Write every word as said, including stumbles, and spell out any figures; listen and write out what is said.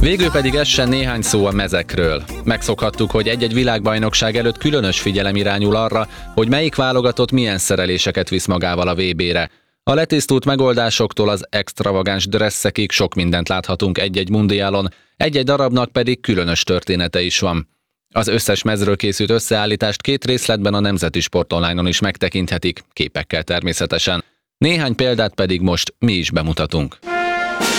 Végül pedig essen néhány szó a mezekről. Megszokhattuk, hogy egy-egy világbajnokság előtt különös figyelem irányul arra, hogy melyik válogatott milyen szereléseket visz magával a vé bére. A letisztult megoldásoktól az extravagáns dresszekig sok mindent láthatunk egy-egy mundiálon, egy-egy darabnak pedig különös története is van. Az összes mezről készült összeállítást két részletben a Nemzeti Sport Online-on is megtekinthetik, képekkel természetesen. Néhány példát pedig most mi is bemutatunk.